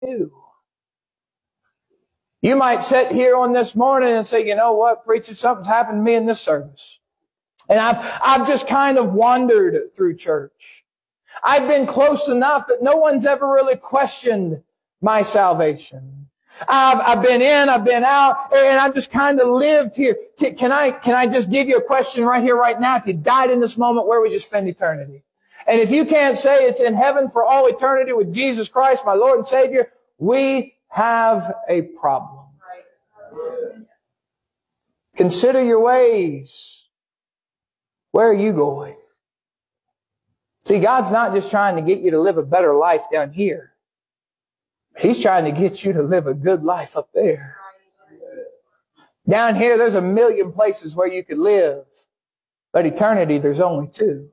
you. You might sit here on this morning and say, you know what, preacher, something's happened to me in this service. And I've just kind of wandered through church. I've been close enough that no one's ever really questioned my salvation. I've been in, I've been out, and I've just kind of lived here. Can I just give you a question right here, right now? If you died in this moment, where would you spend eternity? And if you can't say it's in heaven for all eternity with Jesus Christ, my Lord and Savior, we have a problem. Consider your ways. Where are you going? See, God's not just trying to get you to live a better life down here. He's trying to get you to live a good life up there. Down here, there's a million places where you could live. But eternity, there's only two.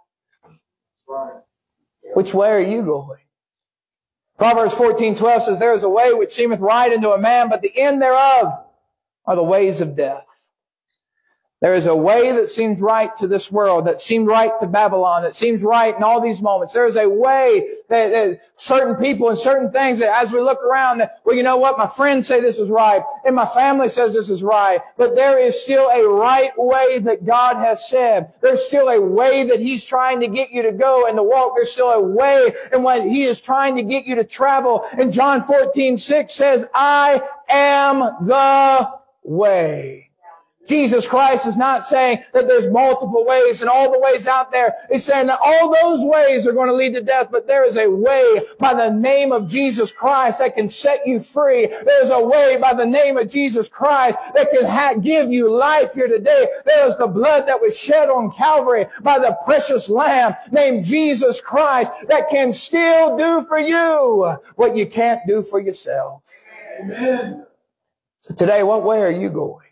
Which way are you going? Proverbs 14:12 says, there is a way which seemeth right unto a man, but the end thereof are the ways of death. There is a way that seems right to this world, that seemed right to Babylon, that seems right in all these moments. There is a way that certain people and certain things that as we look around, well, you know what? My friends say this is right, and my family says this is right. But there is still a right way that God has said. There's still a way that He's trying to get you to go and to walk. There's still a way in what He is trying to get you to travel. And John 14:6 says, I am the way. Jesus Christ is not saying that there's multiple ways and all the ways out there. He's saying that all those ways are going to lead to death, but there is a way by the name of Jesus Christ that can set you free. There's a way by the name of Jesus Christ that can give you life here today. There is the blood that was shed on Calvary by the precious Lamb named Jesus Christ that can still do for you what you can't do for yourself. Amen. So today, what way are you going?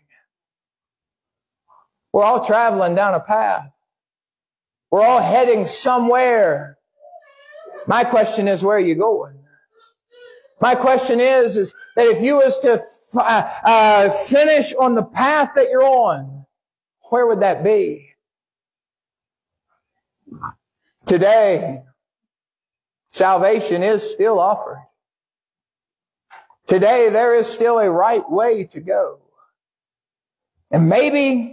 We're all traveling down a path. We're all heading somewhere. My question is, where are you going? My question is that if you was to finish on the path that you're on, where would that be? Today, salvation is still offered. Today, there is still a right way to go. And maybe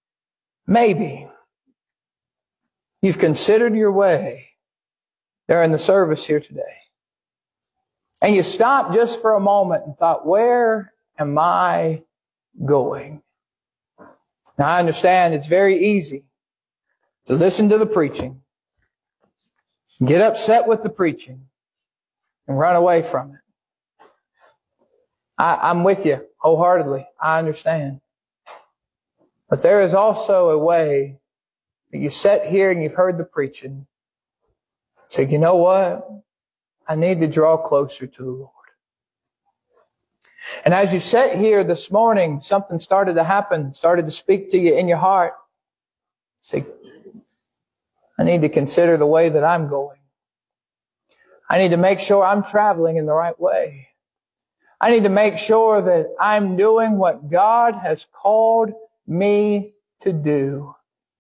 you've considered your way during the service here today. And you stopped just for a moment and thought, where am I going? Now I understand it's very easy to listen to the preaching, get upset with the preaching, and run away from it. I'm with you wholeheartedly. I understand. But there is also a way that you sit here and you've heard the preaching. Say, you know what? I need to draw closer to the Lord. And as you sat here this morning, something started to happen, started to speak to you in your heart. Say, I need to consider the way that I'm going. I need to make sure I'm traveling in the right way. I need to make sure that I'm doing what God has called me to do.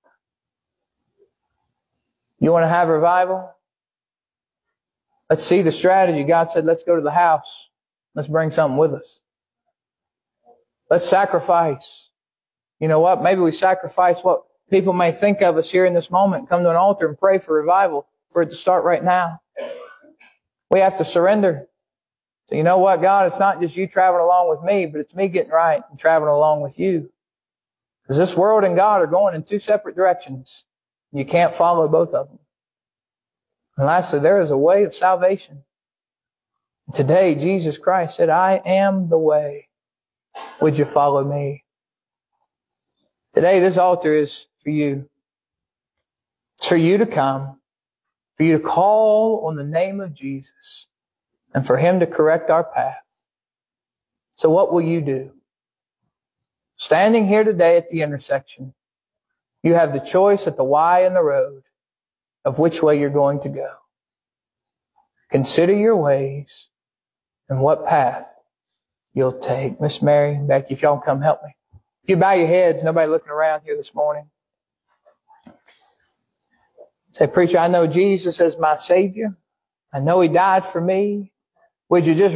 You want to have revival? Let's see the strategy. God said, let's go to the house. Let's bring something with us. Let's sacrifice. You know what? Maybe we sacrifice what people may think of us here in this moment. Come to an altar and pray for revival, for it to start right now. We have to surrender. So you know what, God? It's not just you traveling along with me, but it's me getting right and traveling along with you. Because this world and God are going in two separate directions. You can't follow both of them. And lastly, there is a way of salvation. Today, Jesus Christ said, I am the way. Would you follow me? Today, this altar is for you. It's for you to come, for you to call on the name of Jesus, and for Him to correct our path. So what will you do? Standing here today at the intersection, you have the choice at the Y in the road of which way you're going to go. Consider your ways and what path you'll take. Miss Mary, Becky, if y'all come help me. If you bow your heads, nobody looking around here this morning. Say, preacher, I know Jesus as my Savior. I know He died for me. Would you just